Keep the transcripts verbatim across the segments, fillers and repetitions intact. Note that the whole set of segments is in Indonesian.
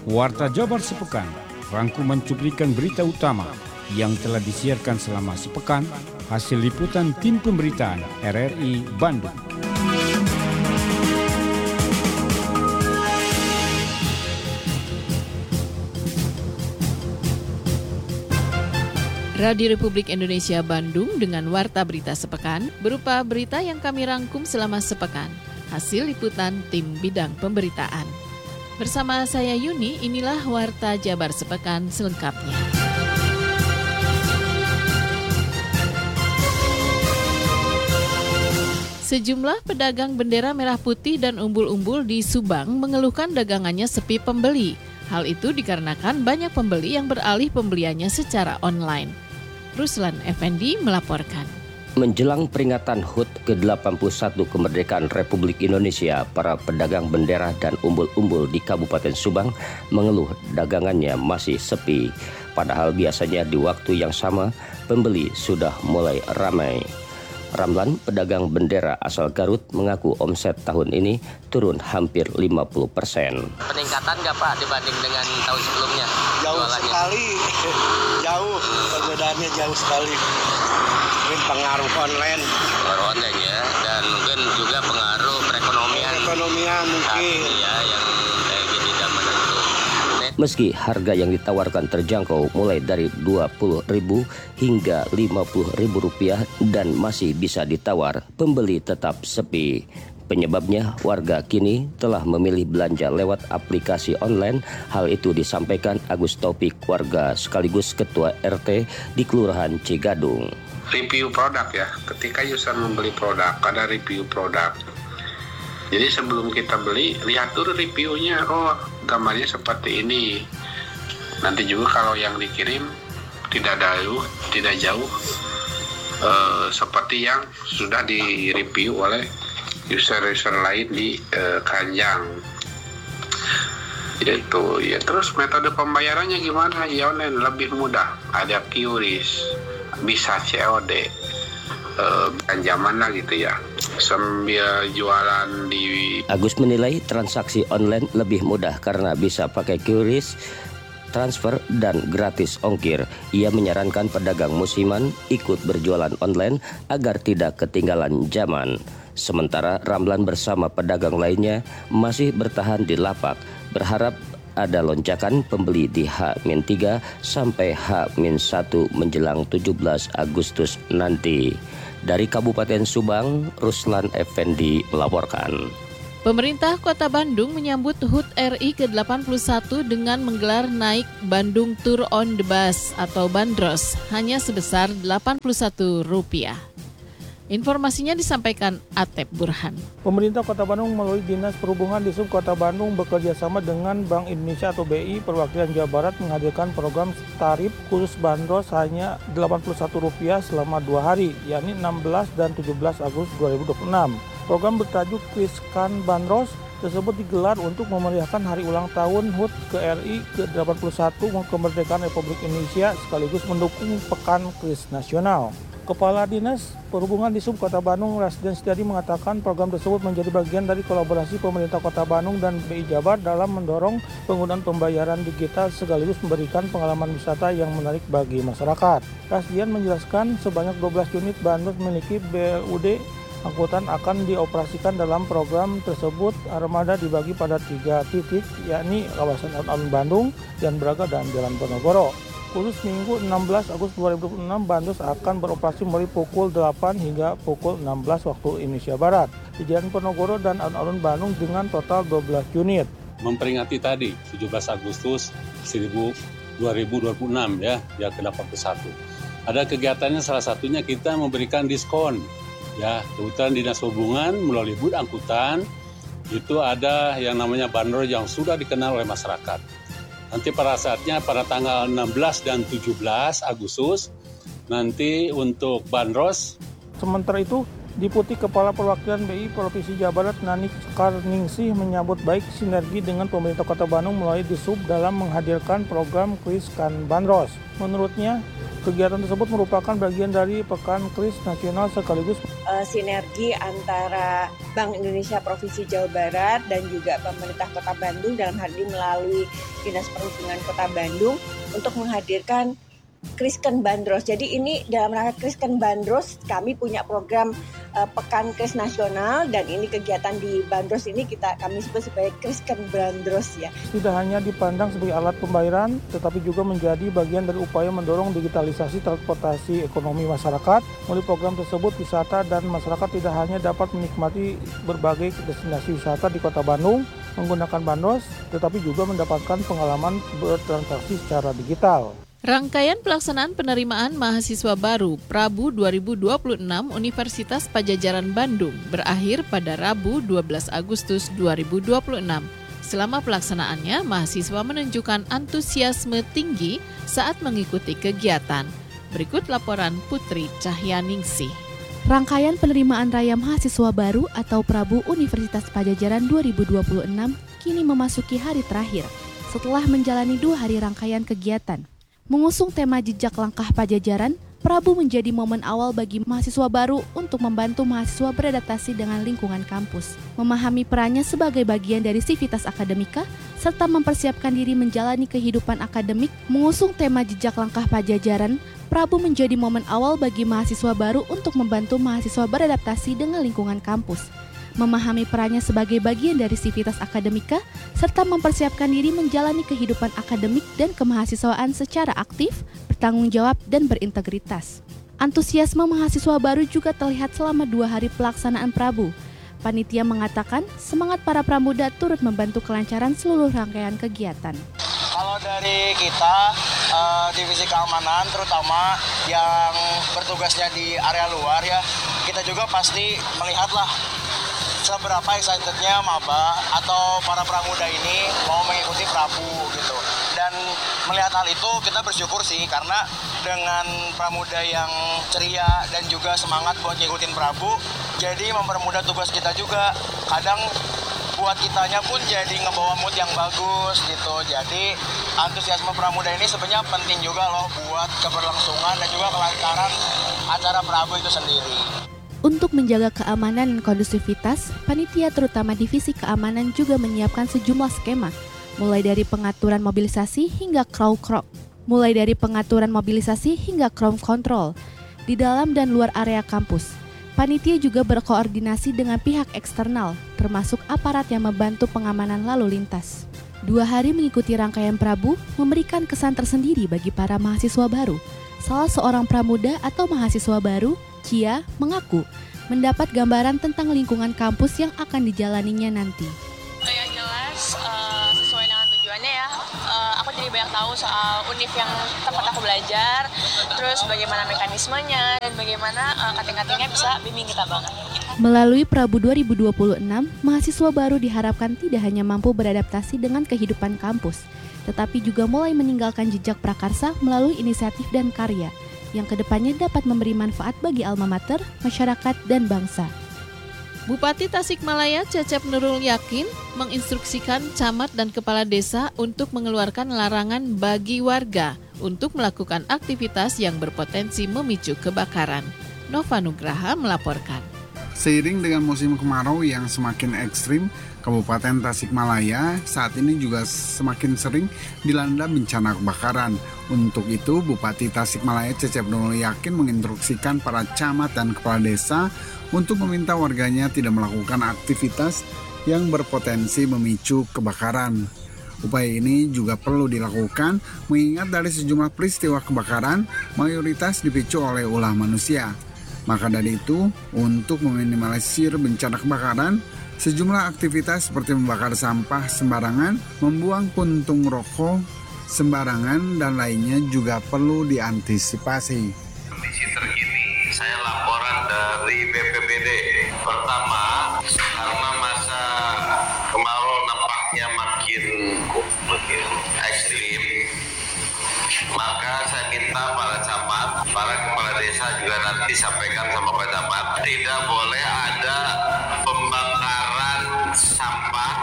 Warta Jabar Sepekan, rangkuman cuplikan berita utama yang telah disiarkan selama sepekan, hasil liputan tim pemberitaan R R I Bandung. Radio Republik Indonesia Bandung dengan Warta Berita Sepekan berupa berita yang kami rangkum selama sepekan, hasil liputan tim bidang pemberitaan. Bersama saya Yuni, inilah Warta Jabar Sepekan selengkapnya. Sejumlah pedagang bendera merah putih dan umbul-umbul di Subang mengeluhkan dagangannya sepi pembeli. Hal itu dikarenakan banyak pembeli yang beralih pembeliannya secara online. Ruslan Effendi melaporkan. Menjelang peringatan H U T ke delapan puluh satu kemerdekaan Republik Indonesia, para pedagang bendera dan umbul-umbul di Kabupaten Subang mengeluh dagangannya masih sepi. Padahal biasanya di waktu yang sama, pembeli sudah mulai ramai. Ramlan, pedagang bendera asal Garut, mengaku omset tahun ini turun hampir lima puluh persen. Peningkatan nggak Pak dibanding dengan tahun sebelumnya? Jauh jualannya? sekali, jauh, perbedaannya jauh sekali. Mungkin pengaruh online. Pengaruh online ya, dan mungkin juga pengaruh perekonomian. Perekonomian mungkin. Saat ya, yang kayak gini dan menentu. Meski harga yang ditawarkan terjangkau mulai dari dua puluh ribu hingga lima puluh ribu rupiah dan masih bisa ditawar, pembeli tetap sepi. Penyebabnya, warga kini telah memilih belanja lewat aplikasi online. Hal itu disampaikan Agus Taufik, warga sekaligus Ketua R T di Kelurahan Cigadung. Review produk ya, ketika user membeli produk, ada review produk. Jadi sebelum kita beli, lihat dulu reviewnya, oh gambarnya seperti ini. Nanti juga kalau yang dikirim tidak jauh, tidak jauh eh, seperti yang sudah direview oleh user-user lain di eh, keranjang. Itu ya. Terus metode pembayarannya gimana? Ya online lebih mudah. Ada Q R I S, bisa C O D, eh, belanja mana gitu ya. Sambil jualan di... Agus menilai transaksi online lebih mudah karena bisa pakai Q R I S, transfer, dan gratis ongkir. Ia menyarankan pedagang musiman ikut berjualan online agar tidak ketinggalan zaman. Sementara Ramlan bersama pedagang lainnya masih bertahan di lapak, berharap ada lonjakan pembeli di H tiga sampai H satu menjelang tujuh belas Agustus nanti. Dari Kabupaten Subang, Ruslan Effendi melaporkan. Pemerintah Kota Bandung menyambut H U T R I ke delapan puluh satu dengan menggelar naik Bandung Tour on the Bus atau Bandros hanya sebesar delapan puluh satu rupiah. Informasinya disampaikan Atep Burhan. Pemerintah Kota Bandung melalui Dinas Perhubungan di Sub Kota Bandung bekerja sama dengan Bank Indonesia atau B I Perwakilan Jawa Barat menghadirkan program tarif khusus bandros hanya delapan puluh satu rupiah selama dua hari, yakni enam belas dan tujuh belas Agustus dua ribu dua puluh enam. Program bertajuk Kriskan Bandros tersebut digelar untuk memeriahkan hari ulang tahun H U T ke R I ke delapan puluh satu kemerdekaan Republik Indonesia sekaligus mendukung Pekan Kris Nasional. Kepala Dinas Perhubungan di Sub Kota Bandung, Rasden Setiadi, mengatakan program tersebut menjadi bagian dari kolaborasi pemerintah Kota Bandung dan B I Jabar dalam mendorong penggunaan pembayaran digital sekaligus memberikan pengalaman wisata yang menarik bagi masyarakat. Rasdian menjelaskan sebanyak dua belas unit bandros memiliki B L U D angkutan akan dioperasikan dalam program tersebut. Armada dibagi pada tiga titik, yakni kawasan alun-alun Bandung, Jalan Braga, dan Jalan Ponorogo. Khusus Minggu enam belas Agustus dua ribu dua puluh enam, bandros akan beroperasi mulai pukul delapan hingga pukul enam belas waktu Indonesia Barat di Jalan Ponorogo dan alun-alun Bandung dengan total dua belas unit. Memperingati tadi tujuh belas Agustus dua ribu dua puluh enam ya, ya ke delapan puluh satu. Ada kegiatannya, salah satunya kita memberikan diskon. Ya, kebetulan Dinas Perhubungan melalui booth angkutan itu ada yang namanya bandros yang sudah dikenal oleh masyarakat. Nanti pada saatnya pada tanggal enam belas dan tujuh belas Agustus nanti untuk bandros. Sementara itu, Deputi Kepala Perwakilan B I Provinsi Jawa Barat Nani Karningsih menyambut baik sinergi dengan pemerintah Kota Bandung melalui Disub dalam menghadirkan program Kriskan Bandros. Menurutnya, Kegiatan tersebut merupakan bagian dari Pekan Kris Nasional sekaligus uh, sinergi antara Bank Indonesia Provinsi Jawa Barat dan juga pemerintah Kota Bandung dalam hal ini melalui Dinas Perhubungan Kota Bandung untuk menghadirkan Krisken Bandros. Jadi ini dalam rangka Krisken Bandros kami punya program uh, Pekan Kris Nasional dan ini kegiatan di Bandros ini kita kami sebut sebagai Krisken Bandros ya. Tidak hanya dipandang sebagai alat pembayaran tetapi juga menjadi bagian dari upaya mendorong digitalisasi transportasi ekonomi masyarakat. Melalui program tersebut wisata dan masyarakat tidak hanya dapat menikmati berbagai destinasi wisata di Kota Bandung menggunakan Bandros tetapi juga mendapatkan pengalaman bertransaksi secara digital. Rangkaian pelaksanaan penerimaan mahasiswa baru Prabu dua ribu dua puluh enam Universitas Padjadjaran Bandung berakhir pada Rabu dua belas Agustus dua ribu dua puluh enam. Selama pelaksanaannya, mahasiswa menunjukkan antusiasme tinggi saat mengikuti kegiatan. Berikut laporan Putri Cahyaningsih. Rangkaian penerimaan raya mahasiswa baru atau Prabu Universitas Padjadjaran dua ribu dua puluh enam kini memasuki hari terakhir setelah menjalani dua hari rangkaian kegiatan. Mengusung tema jejak langkah Padjadjaran, Prabu menjadi momen awal bagi mahasiswa baru untuk membantu mahasiswa beradaptasi dengan lingkungan kampus, memahami perannya sebagai bagian dari sivitas akademika, serta mempersiapkan diri menjalani kehidupan akademik. Mengusung tema jejak langkah Padjadjaran, Prabu menjadi momen awal bagi mahasiswa baru untuk membantu mahasiswa beradaptasi dengan lingkungan kampus, memahami perannya sebagai bagian dari sivitas akademika, serta mempersiapkan diri menjalani kehidupan akademik dan kemahasiswaan secara aktif, bertanggung jawab, dan berintegritas. Antusiasme mahasiswa baru juga terlihat selama dua hari pelaksanaan Prabu. Panitia mengatakan semangat para pramuda turut membantu kelancaran seluruh rangkaian kegiatan. Kalau dari kita, uh, divisi keamanan terutama yang bertugasnya di area luar ya, kita juga pasti melihatlah seberapa excitednya maba atau para pramuda ini mau mengikuti Prabu gitu. Dan melihat hal itu kita bersyukur sih karena dengan pramuda yang ceria dan juga semangat buat ngikutin Prabu, jadi mempermudah tugas kita juga. Kadang buat kitanya pun jadi ngebawa mood yang bagus gitu. Jadi antusiasme pramuda ini sebenarnya penting juga loh buat keberlangsungan dan juga kelancaran acara Prabu itu sendiri. Untuk menjaga keamanan dan kondusivitas, panitia terutama divisi keamanan juga menyiapkan sejumlah skema, mulai dari pengaturan mobilisasi hingga crowd crowd, mulai dari pengaturan mobilisasi hingga crowd control di dalam dan luar area kampus. Panitia juga berkoordinasi dengan pihak eksternal, termasuk aparat yang membantu pengamanan lalu lintas. Dua hari mengikuti rangkaian Prabu memberikan kesan tersendiri bagi para mahasiswa baru. Salah seorang pramuda atau mahasiswa baru, Cia, mengaku mendapat gambaran tentang lingkungan kampus yang akan dijalaninya nanti. Yang jelas uh, sesuai dengan tujuannya ya, uh, aku jadi banyak tahu soal univ yang tempat aku belajar, terus bagaimana mekanismenya dan bagaimana uh, kating-katingnya bisa bimbing kita banget. Melalui Prabu dua ribu dua puluh enam, mahasiswa baru diharapkan tidak hanya mampu beradaptasi dengan kehidupan kampus, tetapi juga mulai meninggalkan jejak prakarsa melalui inisiatif dan karya yang kedepannya dapat memberi manfaat bagi alma mater, masyarakat, dan bangsa. Bupati Tasikmalaya Cecep Nurul Yakin menginstruksikan camat dan kepala desa untuk mengeluarkan larangan bagi warga untuk melakukan aktivitas yang berpotensi memicu kebakaran. Nova Nugraha melaporkan. Seiring dengan musim kemarau yang semakin ekstrim, Kabupaten Tasikmalaya saat ini juga semakin sering dilanda bencana kebakaran. Untuk itu, Bupati Tasikmalaya Cecep Nurul Yakin menginstruksikan para camat dan kepala desa untuk meminta warganya tidak melakukan aktivitas yang berpotensi memicu kebakaran. Upaya ini juga perlu dilakukan mengingat dari sejumlah peristiwa kebakaran mayoritas dipicu oleh ulah manusia. Maka dari itu, untuk meminimalisir bencana kebakaran, sejumlah aktivitas seperti membakar sampah sembarangan, membuang puntung rokok sembarangan, dan lainnya juga perlu diantisipasi. Kondisi terkini, saya laporan dari B P B D. Pertama, karena masa kemarau nampaknya makin, makin ekstrim, maka saya minta para camat, para kepala desa juga nanti sampaikan sama Pak Camat, tidak boleh ada pembakaran sampah,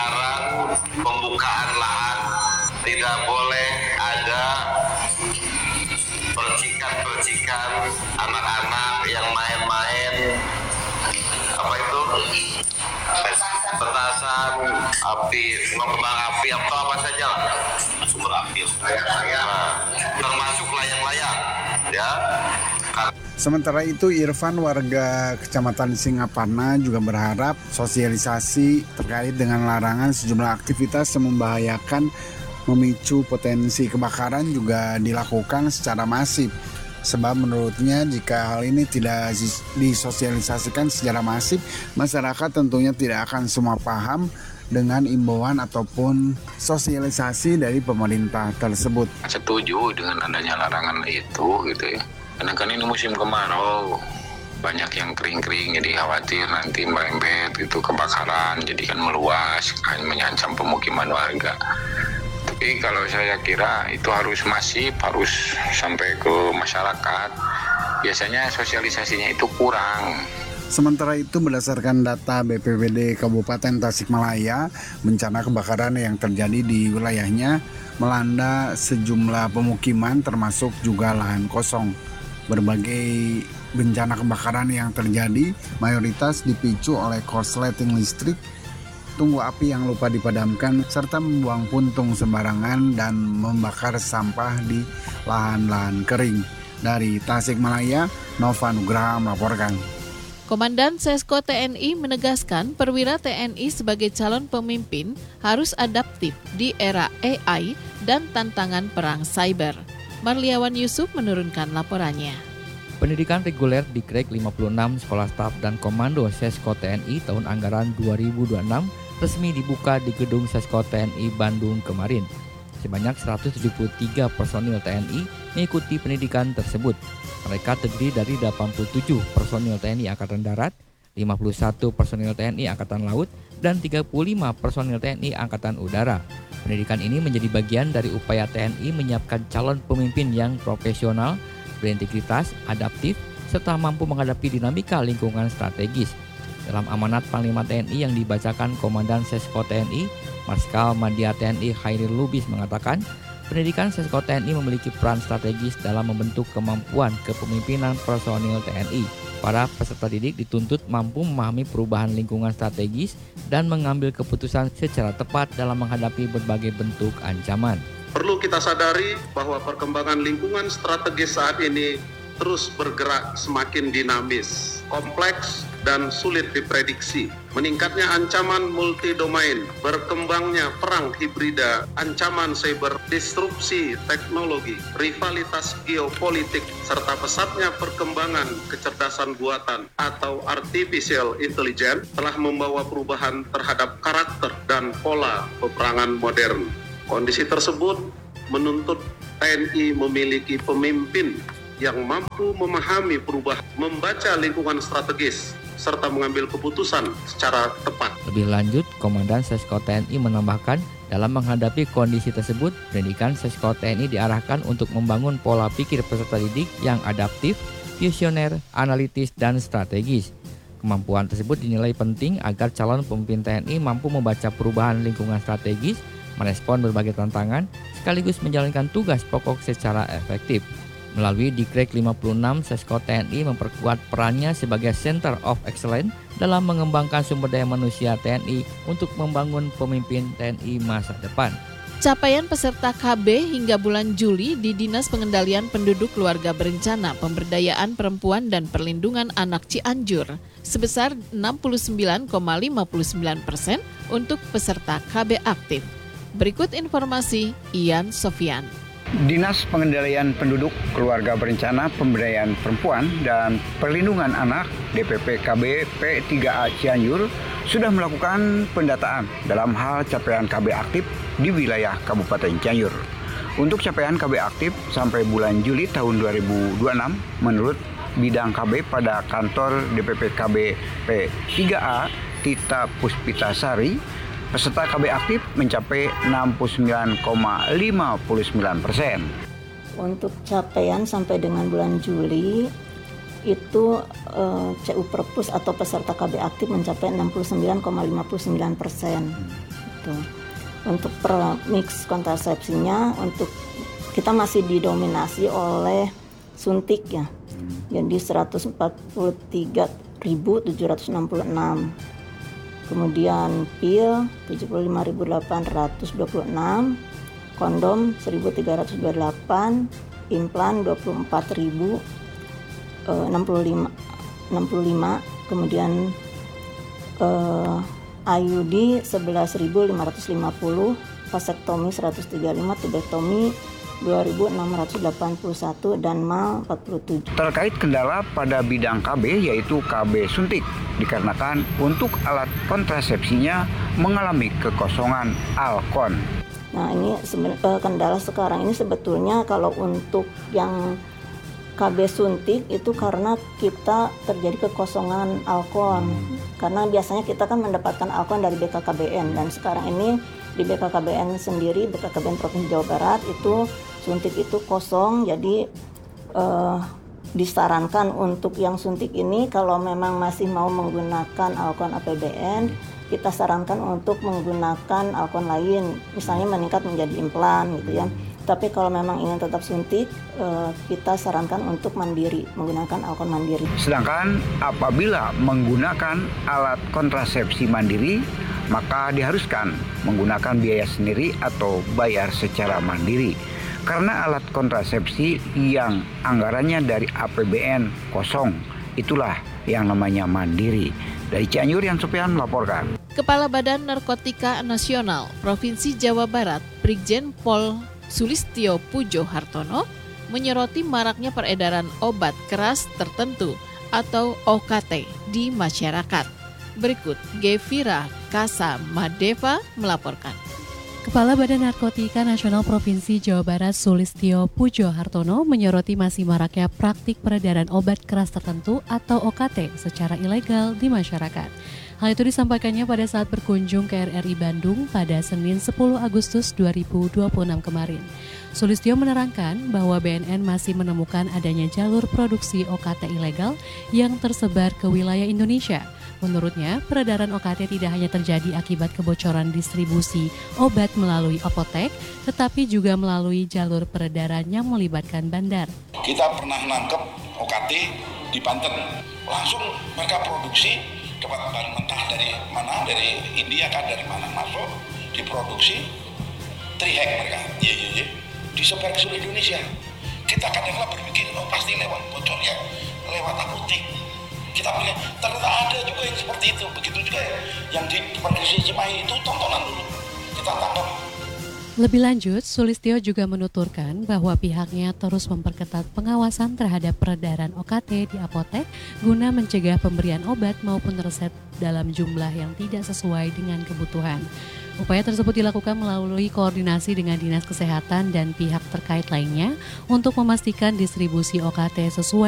pembakaran, pembukaan lahan, tidak boleh ada percikan anak-anak yang main-main apa itu petasan api, kembang api atau apa saja sumber api nah, termasuk layang-layang ya. Sementara itu, Irfan warga Kecamatan Singapana juga berharap sosialisasi terkait dengan larangan sejumlah aktivitas yang membahayakan memicu potensi kebakaran juga dilakukan secara masif. Sebab menurutnya jika hal ini tidak disosialisasikan secara masif, masyarakat tentunya tidak akan semua paham dengan imbauan ataupun sosialisasi dari pemerintah tersebut. Setuju dengan adanya larangan itu gitu ya. Karena kan ini musim kemarau, banyak yang kering-kering, jadi khawatir nanti merembet itu kebakaran, jadi kan meluas, kan mengancam pemukiman warga. Tapi kalau saya kira itu harus masif, harus sampai ke masyarakat. Biasanya sosialisasinya itu kurang. Sementara itu berdasarkan data B P B D Kabupaten Tasikmalaya, bencana kebakaran yang terjadi di wilayahnya melanda sejumlah pemukiman termasuk juga lahan kosong. Berbagai bencana kebakaran yang terjadi mayoritas dipicu oleh korsleting listrik, tunggu api yang lupa dipadamkan, serta membuang puntung sembarangan dan membakar sampah di lahan-lahan kering. Dari Tasikmalaya, Nova Nugraha melaporkan. Komandan Sesko T N I menegaskan perwira T N I sebagai calon pemimpin harus adaptif di era A I dan tantangan perang cyber. Marliawan Yusuf menurunkan laporannya. Pendidikan reguler di Krek lima puluh enam Sekolah Staf dan Komando Sesko T N I tahun anggaran dua ribu dua puluh enam resmi dibuka di Gedung Sesko T N I Bandung kemarin. Sebanyak seratus tujuh puluh tiga personil T N I mengikuti pendidikan tersebut. Mereka terdiri dari delapan puluh tujuh personil T N I Angkatan Darat, lima puluh satu personil T N I Angkatan Laut, dan tiga puluh lima personil T N I Angkatan Udara. Pendidikan ini menjadi bagian dari upaya T N I menyiapkan calon pemimpin yang profesional, berintegritas, adaptif, serta mampu menghadapi dinamika lingkungan strategis. Dalam amanat Panglima T N I yang dibacakan Komandan Sesko T N I, Marskal Madya T N I Khairil Lubis mengatakan, pendidikan Sesko T N I memiliki peran strategis dalam membentuk kemampuan kepemimpinan personil T N I. Para peserta didik dituntut mampu memahami perubahan lingkungan strategis dan mengambil keputusan secara tepat dalam menghadapi berbagai bentuk ancaman. Perlu kita sadari bahwa perkembangan lingkungan strategis saat ini terus bergerak semakin dinamis, kompleks, dan sulit diprediksi. Meningkatnya ancaman multidomain, berkembangnya perang hibrida, ancaman cyber, disrupsi teknologi, rivalitas geopolitik, serta pesatnya perkembangan kecerdasan buatan atau artificial intelligence telah membawa perubahan terhadap karakter dan pola peperangan modern. Kondisi tersebut menuntut T N I memiliki pemimpin yang mampu memahami perubahan, membaca lingkungan strategis, serta mengambil keputusan secara tepat. Lebih lanjut, Komandan Sesko T N I menambahkan, dalam menghadapi kondisi tersebut, pendidikan Sesko T N I diarahkan untuk membangun pola pikir peserta didik yang adaptif, visioner, analitis, dan strategis. Kemampuan tersebut dinilai penting agar calon pemimpin T N I mampu membaca perubahan lingkungan strategis, merespon berbagai tantangan, sekaligus menjalankan tugas pokok secara efektif. Melalui Dikrek lima puluh enam, Sesko T N I memperkuat perannya sebagai Center of Excellence dalam mengembangkan sumber daya manusia T N I untuk membangun pemimpin T N I masa depan. Capaian peserta K B hingga bulan Juli di Dinas Pengendalian Penduduk Keluarga Berencana Pemberdayaan Perempuan dan Perlindungan Anak Cianjur sebesar enam puluh sembilan koma lima sembilan persen untuk peserta K B aktif. Berikut informasi Ian Sofian. Dinas Pengendalian Penduduk Keluarga Berencana Pemberdayaan Perempuan dan Perlindungan Anak D P P K B P tiga A Cianjur sudah melakukan pendataan dalam hal capaian K B aktif di wilayah Kabupaten Cianjur. Untuk capaian K B aktif sampai bulan Juli tahun dua ribu dua puluh enam, menurut bidang K B pada kantor D P P K B P tiga A Tita Puspitasari, peserta K B aktif mencapai enam puluh sembilan koma lima sembilan persen. Untuk capaian sampai dengan bulan Juli itu eh, C U Perpus atau peserta K B aktif mencapai enam puluh sembilan koma lima sembilan persen. Gitu. Untuk per mix kontrasepsinya, untuk kita masih didominasi oleh suntik ya. Jadi seratus empat puluh tiga ribu tujuh ratus enam puluh enam. Kemudian pil tujuh puluh lima ribu delapan ratus dua puluh enam, kondom seribu tiga ratus dua puluh delapan, implan dua puluh empat ribu enam puluh lima, kemudian eh, I U D sebelas ribu lima ratus lima puluh, vasektomi seratus tiga puluh lima, tubektomi dua ribu enam ratus delapan puluh satu, dan mal empat puluh tujuh. Terkait kendala pada bidang K B yaitu K B suntik, dikarenakan untuk alat kontrasepsinya mengalami kekosongan alkon. Nah ini kendala sekarang ini sebetulnya kalau untuk yang K B suntik itu karena kita terjadi kekosongan alkon. Karena biasanya kita kan mendapatkan alkon dari B K K B N, dan sekarang ini di B K K B N sendiri, B K K B N Provinsi Jawa Barat itu suntik itu kosong. Jadi eh, disarankan untuk yang suntik ini kalau memang masih mau menggunakan alkon A P B N, kita sarankan untuk menggunakan alkon lain, misalnya meningkat menjadi implan gitu ya. Tapi kalau memang ingin tetap suntik, eh, kita sarankan untuk mandiri, menggunakan alkon mandiri. Sedangkan apabila menggunakan alat kontrasepsi mandiri, maka diharuskan menggunakan biaya sendiri atau bayar secara mandiri. Karena alat kontrasepsi yang anggarannya dari A P B N kosong, itulah yang namanya mandiri. Dari Cianjur, Yan Supian melaporkan. Kepala Badan Narkotika Nasional Provinsi Jawa Barat, Brigjen Pol Sulistyo Pujo Hartono, menyoroti maraknya peredaran obat keras tertentu atau O K T di masyarakat. Berikut Gevira Kasa Madeva melaporkan. Kepala Badan Narkotika Nasional Provinsi Jawa Barat Sulistyo Pujo Hartono menyoroti masih maraknya praktik peredaran obat keras tertentu atau O K T secara ilegal di masyarakat. Hal itu disampaikannya pada saat berkunjung ke R R I Bandung pada Senin sepuluh Agustus dua ribu dua puluh enam kemarin. Sulistyo menerangkan bahwa B N N masih menemukan adanya jalur produksi O K T ilegal yang tersebar ke wilayah Indonesia. Menurutnya, peredaran O K T tidak hanya terjadi akibat kebocoran distribusi obat melalui apotek, tetapi juga melalui jalur peredaran yang melibatkan bandar. Kita pernah nangkep O K T di Banten, langsung mereka produksi dapat bahan mentah dari mana, dari India kan, dari mana masuk, diproduksi, trihack mereka, iya iya iya, disebar ke seluruh Indonesia. Kita kadang-kadang berpikir, oh pasti lewat bocornya, lewat apotek. Kita melihat ternyata ada juga yang seperti itu. Begitu juga yang di produksi Cimahi itu tontonan dulu, kita tangkap. Lebih lanjut, Sulistyo juga menuturkan bahwa pihaknya terus memperketat pengawasan terhadap peredaran O K T di apotek guna mencegah pemberian obat maupun resep dalam jumlah yang tidak sesuai dengan kebutuhan. Upaya tersebut dilakukan melalui koordinasi dengan Dinas Kesehatan dan pihak terkait lainnya untuk memastikan distribusi O K T sesuai